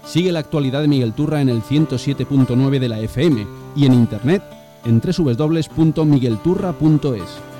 Sigue la actualidad de Miguel Turra en el 107.9 de la FM y en internet en www.miguelturra.es.